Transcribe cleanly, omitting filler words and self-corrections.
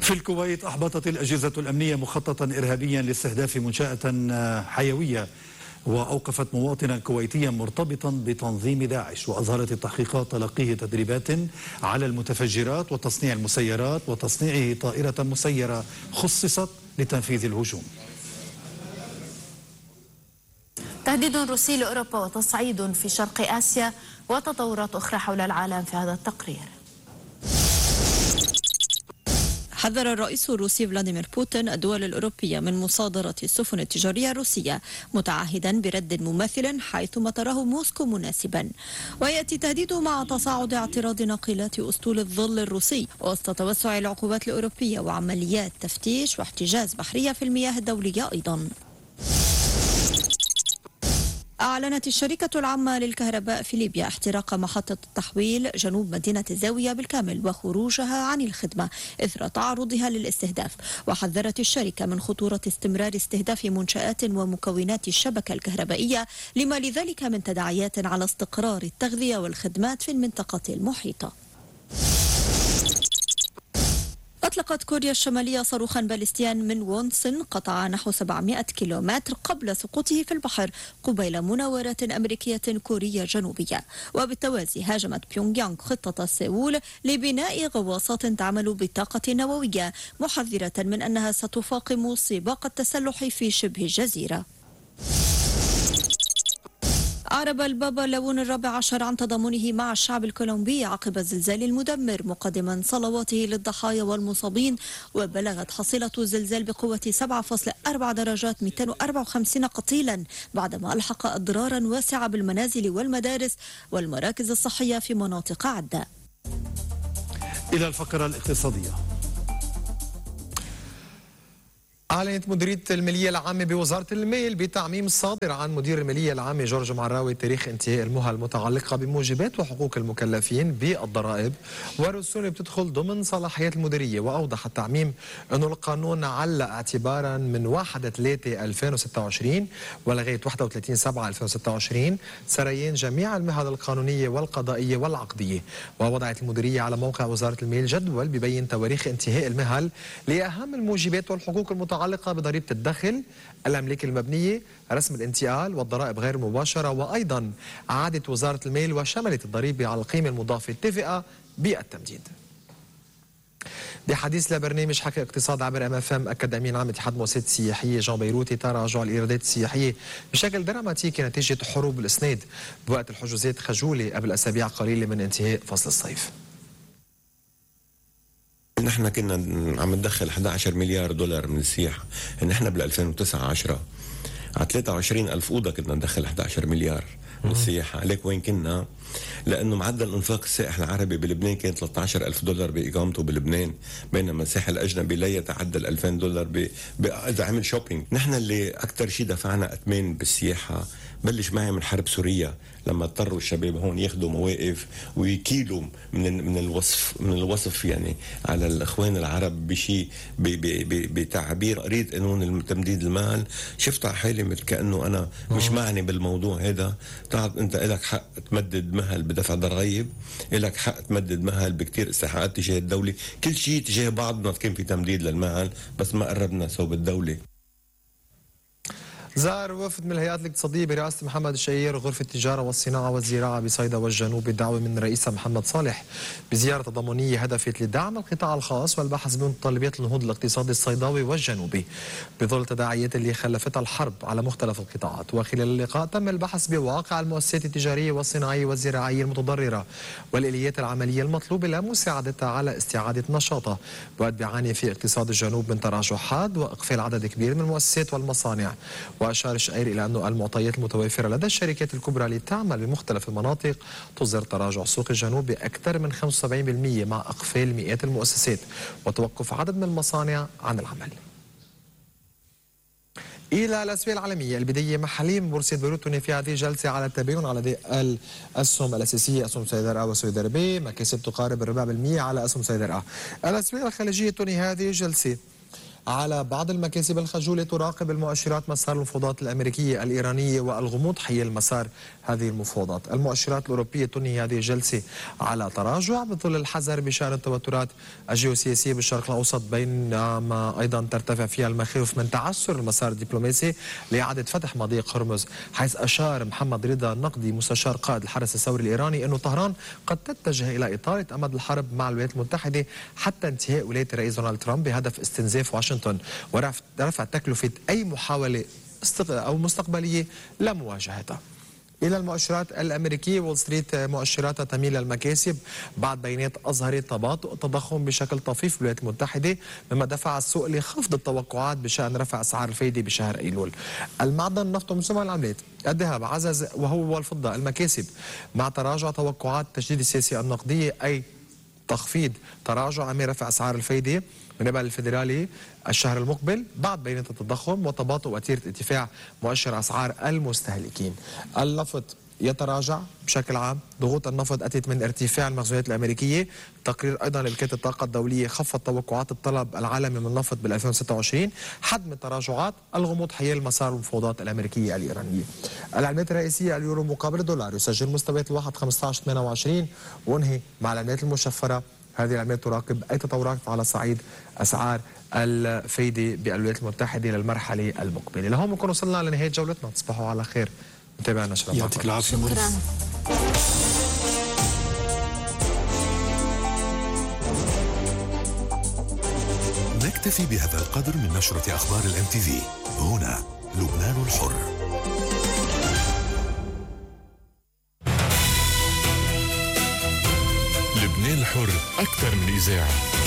في الكويت أحبطت الأجهزة الأمنية مخططا إرهابيا لاستهداف منشأة حيوية، وأوقفت مواطنا كويتيا مرتبطا بتنظيم داعش. وأظهرت التحقيقات تلقيه تدريبات على المتفجرات وتصنيع المسيرات وتصنيعه طائرة مسيرة خصصت لتنفيذ الهجوم. تهديد روسي لأوروبا وتصعيد في شرق آسيا وتطورات أخرى حول العالم في هذا التقرير. حذر الرئيس الروسي فلاديمير بوتين الدول الأوروبية من مصادرة السفن التجارية الروسية، متعهدا برد مماثل حيثما تراه موسكو مناسبا. ويأتي تهديده مع تصاعد اعتراض ناقلات أسطول الظل الروسي وسط توسع العقوبات الأوروبية وعمليات تفتيش واحتجاز بحرية في المياه الدولية أيضا. أعلنت الشركة العامة للكهرباء في ليبيا احتراق محطة التحويل جنوب مدينة الزاوية بالكامل وخروجها عن الخدمة إثر تعرضها للاستهداف. وحذرت الشركة من خطورة استمرار استهداف منشآت ومكونات الشبكة الكهربائية، لما لذلك من تداعيات على استقرار التغذية والخدمات في المنطقة المحيطة. أطلقت كوريا الشمالية صاروخا باليستيا من وونسن قطع نحو 700 كيلومتر قبل سقوطه في البحر قبيل مناورات أمريكية كورية جنوبية. وبالتوازي هاجمت بيونغ يانغ خطة سيول لبناء غواصات تعمل بالطاقة النووية، محذرة من أنها ستفاقم سباق التسلح في شبه الجزيرة. أعرب البابا لاون الرابع عشر عن تضامنه مع الشعب الكولومبي عقب الزلزال المدمر، مقدما صلواته للضحايا والمصابين. وبلغت حصيلة الزلزال بقوة 7.4 درجات 254 قتيلا، بعدما ألحق أضرارا واسعة بالمنازل والمدارس والمراكز الصحية في مناطق عدة. إلى الفقرة الاقتصادية. أعلنت مديرية المالية العامة بوزارة المال بتعميم صادر عن مدير المالية العامة جورج معراوي تاريخ انتهاء المهلة المتعلقة بموجبات وحقوق المكلفين بالضرائب والرسوم اللي بتدخل ضمن صلاحيات المديرية. وأوضح التعميم أنه القانون علق اعتبارا من 1/3/2026 ولغاية 31/7/2026 سريان جميع المهل القانونية والقضائية والعقدية. ووضعت المديرية على موقع وزارة المال جدول ببين تواريخ انتهاء المهل لأهم الموجبات والحقوق المتعلقة بضريبة الدخل، الأملاك المبنية، رسم الانتقال والضرائب غير المباشرة، وأيضا عادت وزارة المال وشملت الضريبة على القيمة المضافة التابعة بالتمديد. بحديث لبرنامج حكي اقتصاد عبر MFM، أكد أمين عام اتحاد المؤسسات السياحية جان بيروتي تراجع الإيرادات السياحية بشكل دراماتيكي نتيجة حروب الإسناد بوقت الحجوزات خجولة قبل أسابيع قليلة من انتهاء فصل الصيف. نحن كنا عم ندخل 11 مليار دولار من السياحة. نحن بال 2009 10 على 23,000 أوضة كنا ندخل 11 مليار من السياحة. عليك وين كنا؟ لأنه معدل انفاق السائح العربي بلبنان كان 13,000 دولار بإقامته بلبنان، بينما السائح الأجنبي لا يتعدى 2000 دولار إذا عمل شوبينج. نحن اللي أكثر شيء دفعنا أثمان بالسياحة بلش معي من حرب سوريا، لما اضطروا الشباب هون ياخذوا مواقف ويكيلوا من الوصف يعني على الاخوان العرب بشيء بتعبير قريت قانون تمديد المال. شفت على حالي كانه انا مش معني بالموضوع هذا. تعرف انت لك حق تمدد مهل بدفع ضرائب، لك حق تمدد مهل بكتير استحقاقات تجاه الدوله، كل شيء تجاه بعضنا كان في تمديد للمهل، بس ما قربنا صوب الدوله. زار وفد من الهيئات الاقتصادية برئاسة محمد الشهير غرفة التجارة والصناعة والزراعة بصيدا والجنوب بالدعوة من رئيسها محمد صالح بزيارة تضامنية هدفت لدعم القطاع الخاص والبحث بمتطلبات النهوض الاقتصادي الصيداوي والجنوبي بظل التداعيات اللي خلفتها الحرب على مختلف القطاعات. وخلال اللقاء تم البحث بواقع المؤسسات التجارية والصناعية والزراعية المتضررة والآليات العملية المطلوبة لمساعدتها على استعادة نشاطها، وقد بيعاني في اقتصاد الجنوب من تراجع حاد وإقفال عدد كبير من المؤسسات والمصانع. وأشار الشقير إلى أن المعطيات المتوفرة لدى الشركات الكبرى اللي تعمل بمختلف المناطق تظهر تراجع سوق الجنوب بأكثر من 75% مع إقفال مئات المؤسسات وتوقف عدد من المصانع عن العمل. إلى الأسواق العالمية، البداية محلية من بورصة بيروت في هذه الجلسة على التباين على أداء الأسهم الأساسية، أسهم سيدر أ وسيدر ب، مكاسب تقارب 4% على أسهم سيدر أ. الأسواق الخليجية هذه الجلسة على بعض المكاسب الخجولة تراقب المؤشرات مسار المفاوضات الأمريكية الإيرانية والغموض حيال مسار هذه المفاوضات. المؤشرات الأوروبية تنهي هذه الجلسة على تراجع بظل الحذر بشأن التوترات الجيوسياسية بالشرق الأوسط، بينما أيضا ترتفع فيها المخاوف من تعثر المسار الدبلوماسي لإعادة فتح مضيق هرمز، حيث أشار محمد رضا النقدي مستشار قائد الحرس الثوري الإيراني أنه طهران قد تتجه إلى إطالة أمد الحرب مع الولايات المتحدة حتى انتهاء ولاية الرئيس دونالد ترامب بهدف استنزاف واشنطن ورفع تكلفة أي محاولة أو مستقبلية لمواجهتها. إلى المؤشرات الأمريكية، وول ستريت مؤشراتها تميل للمكاسب بعد بيانات أظهرت تباطؤ التضخم بشكل طفيف في الولايات المتحدة، مما دفع السوق لخفض التوقعات بشأن رفع أسعار الفايدة بشهر أيلول. المعدن، النفط ومسمى العملات، الذهب عزز وهو والفضة المكاسب مع تراجع توقعات التجديد السياسي النقدية، أي تخفيض تراجع أمام رفع أسعار الفايدة من قبل الفيدرالي الشهر المقبل بعد بيانات التضخم وتباطؤ وتيرة ارتفاع مؤشر أسعار المستهلكين. النفط يتراجع بشكل عام، ضغوط النفط أتت من ارتفاع المخزونات الأمريكية. تقرير أيضا لوكالة الطاقة الدولية خفض توقعات الطلب العالمي من النفط بال 2026، حد من التراجعات، الغموض حيال مسار المفاوضات الأمريكية الإيرانية. العملات الرئيسية، اليورو مقابل الدولار يسجل مستويات الواحد 15.28 وانهي مع العملات المشفرة. هذه العمليات تراقب أي تطورات على صعيد أسعار الفايدة بالولايات المتحدة للمرحلة المقبلة. لهون بنكون وصلنا لنهاية جولتنا، تصبحوا على خير. متابعنا شرف. يعطيك العافية. شكرا. نكتفي بهذا القدر من نشرة أخبار الMTV. هنا لبنان الحر. لبنان الحر أكثر من إذاعة.